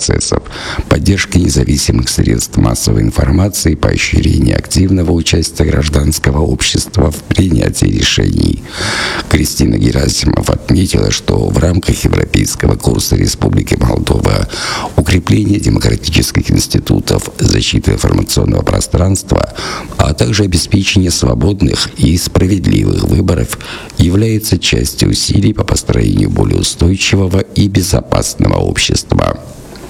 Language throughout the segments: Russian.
процессов, поддержки независимых средств массовой информации, поощрения активного участия гражданского общества в принятии решений. Кристина Герасимов отметила, что в рамках европейского курса Республики Молдова укрепление демократических институтов, защита информационного пространства, а также обеспечение свободных и справедливых выборов является частью усилий по построению более устойчивого и безопасного общества.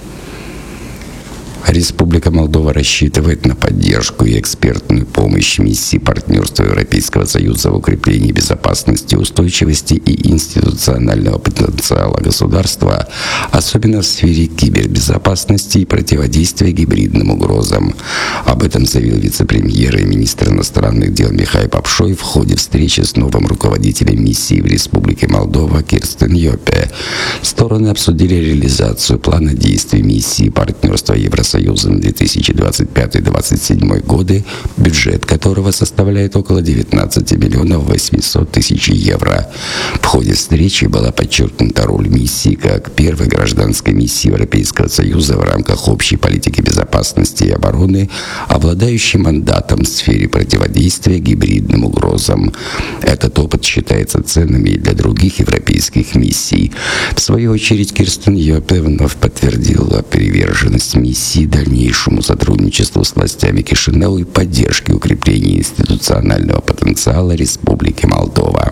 Республика Молдова рассчитывает на поддержку и экспертную помощь миссии партнерства Европейского Союза в укреплении безопасности, устойчивости и институционального потенциала государства, особенно в сфере кибербезопасности и противодействия гибридным угрозам. Об этом заявил вице-премьер и министр иностранных дел Михаил Попшой в ходе встречи с новым руководителем миссии в Республике Молдова Кирстен Йопе. Стороны обсудили реализацию плана действий миссии партнерства Евросоюза на 2025-2027 годы, бюджет которого составляет около 19 миллионов 800 тысяч евро. В ходе встречи была подчеркнута роль миссии как первой гражданской миссии Европейского Союза в рамках общей политики безопасности и обороны, обладающей мандатом в сфере противодействия гибридным угрозам. Этот опыт считается ценным и для других европейских миссий. В свою очередь, Кирстен Йопе вновь подтвердила приверженность миссии дальнейшему сотрудничеству с властями Кишинеу и поддержке укрепления институционального потенциала Республики Молдова.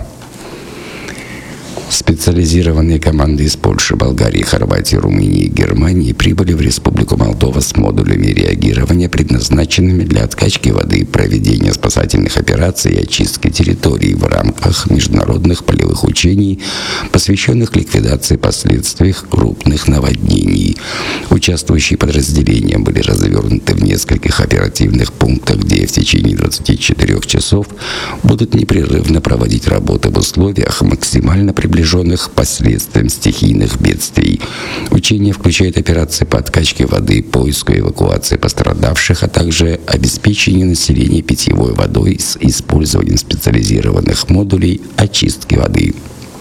Специализированные команды из Польши, Болгарии, Хорватии, Румынии и Германии прибыли в Республику Молдова с модулями реагирования, предназначенными для откачки воды, проведения спасательных операций и очистки территорий в рамках международных полевых учений, посвященных ликвидации последствий крупных наводнений. Участвующие подразделения были развернуты в нескольких оперативных пунктах, где в течение 24 часов будут непрерывно проводить работы в условиях, максимально приближенных к последствиям стихийных бедствий. Учение включает операции по откачке воды, поиску и эвакуации пострадавших, а также обеспечение населения питьевой водой с использованием специализированных модулей очистки воды.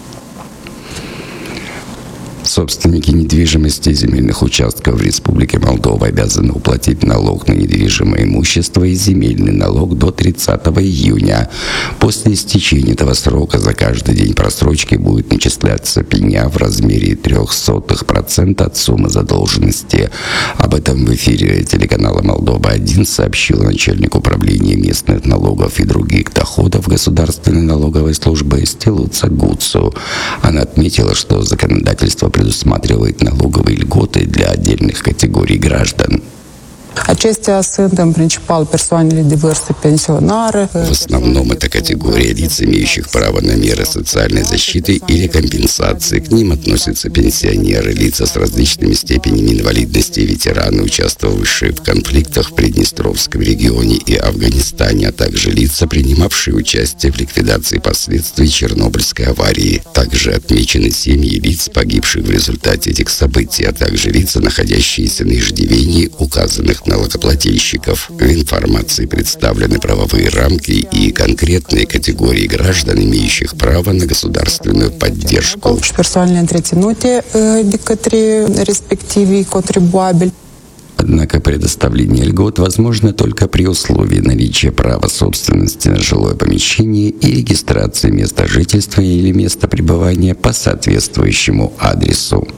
Собственники недвижимости и земельных участков в Республике Молдова обязаны уплатить налог на недвижимое имущество и земельный налог до 30 июня. После истечения этого срока за каждый день просрочки будет начисляться пеня в размере 0,03% от суммы задолженности. Об этом в эфире телеканала «Молдова-1» сообщил начальник управления местных налогов и других доходов Государственной налоговой службы Стелуца Гуцу. Она отметила, что законодательство предусматривает налоговые льготы для отдельных категорий граждан. Acestea sunt în principal persoanele de vârstă pensionară. В основном это категория лиц, имеющих право на меры социальной защиты или компенсации. К ним относятся пенсионеры, лица с различными степенями инвалидности, ветераны, участвовавшие в конфликтах в Приднестровском регионе и Афганистане, а также лица, принимавшие участие в ликвидации последствий Чернобыльской аварии. Также отмечены семьи лиц, погибших в результате этих событий, а также лица, находящиеся на иждивении указанных налогоплательщиков. В информации представлены правовые рамки и конкретные категории граждан, имеющих право на государственную поддержку. Persoanele întreținute de către respectivii contribuabili. Однако предоставление льгот возможно только при условии наличия права собственности на жилое помещение и регистрации места жительства или места пребывания по соответствующему адресу.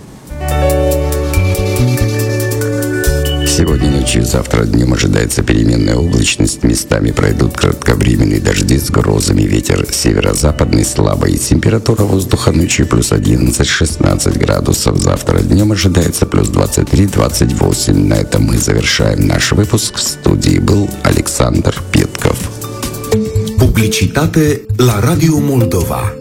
Сегодня ночью и завтра днем ожидается переменная облачность. Местами пройдут кратковременные дожди с грозами. Ветер северо-западный слабый. Температура воздуха ночью плюс 11-16 градусов. Завтра днем ожидается плюс 23-28. На этом мы завершаем наш выпуск. В студии был Александр Петков. Publicitate la Radio Moldova.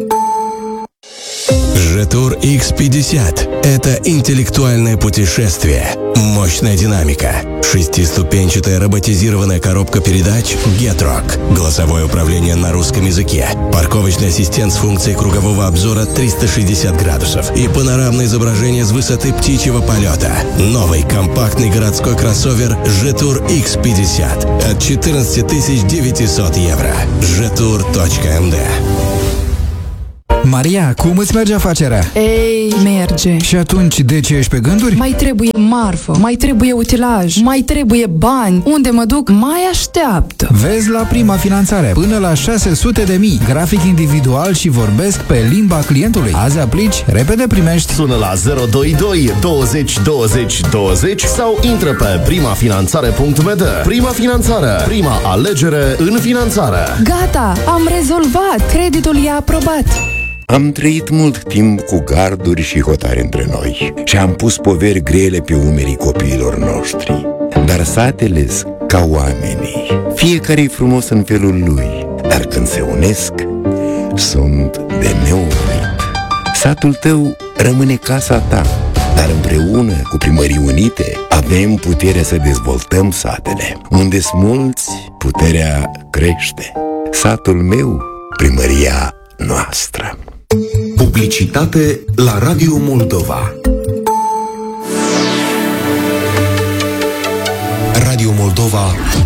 Jetur X50 – это интеллектуальное путешествие, мощная динамика, шестиступенчатая роботизированная коробка передач Getrock, голосовое управление на русском языке, парковочный ассистент с функцией кругового обзора 360 градусов и панорамное изображение с высоты птичьего полета. Новый компактный городской кроссовер Jetur X50 от 14 900 евро. Jetur.md. Maria, cum îți merge afacerea? Ei, merge. Și atunci, de ce ești pe gânduri? Mai trebuie marfă, mai trebuie utilaj, mai trebuie bani. Unde mă duc, mai așteaptă. Vezi la Prima Finanțare. Până la 600.000. Grafic individual și vorbesc pe limba clientului. Azi aplici, repede primești. Sună la 022 20 20 20 sau intră pe primafinanțare.md. Prima Finanțare. Prima alegere în finanțare. Gata, am rezolvat. Creditul e aprobat. Am trăit mult timp cu garduri și hotare între noi și am pus poveri grele pe umerii copiilor noștri. Dar satele-s ca oamenii. Fiecare-i frumos în felul lui, dar când se unesc, sunt de neoprit. Satul tău rămâne casa ta, dar împreună cu Primării Unite avem puterea să dezvoltăm satele. Unde-s mulți, puterea crește. Satul meu, primăria noastră. Publicitate la Radio Moldova. Radio Moldova